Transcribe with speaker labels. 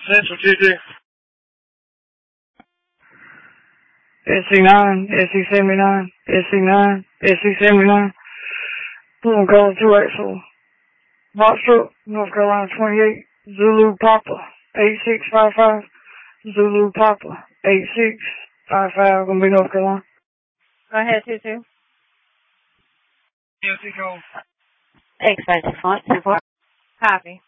Speaker 1: Central 2-2.
Speaker 2: SC9, SC79, SC9, SC79. One call 284. Foxtrot, North Carolina 28, Zulu Papa, 8655. Zulu Papa, 8655, gonna be North Carolina.
Speaker 3: Go ahead, 2-2.
Speaker 1: Yes, he goes.
Speaker 3: Expect 10-4. Copy.